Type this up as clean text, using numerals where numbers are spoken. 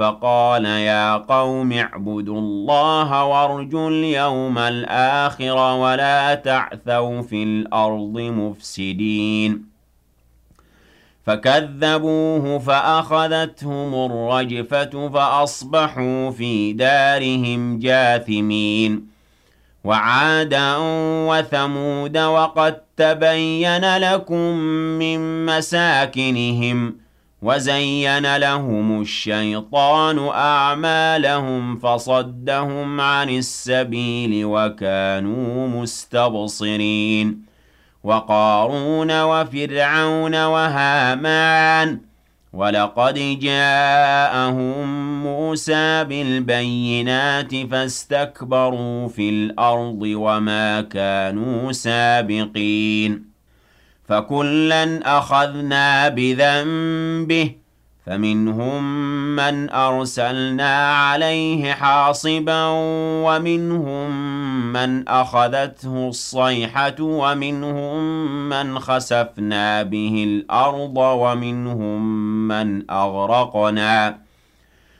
فقال يا قوم اعبدوا الله وارجوا اليوم الآخر ولا تعثوا في الأرض مفسدين فكذبوه فأخذتهم الرجفة فأصبحوا في دارهم جاثمين وعادا وثمود وقد تبين لكم من مساكنهم وزين لهم الشيطان أعمالهم فصدهم عن السبيل وكانوا مستبصرين وقارون وفرعون وهامان ولقد جاءهم موسى بالبينات فاستكبروا في الأرض وما كانوا سابقين فكلا أخذنا بذنبه فمنهم من أرسلنا عليه حاصبا ومنهم من أخذته الصيحة ومنهم من خسفنا به الأرض ومنهم من أغرقنا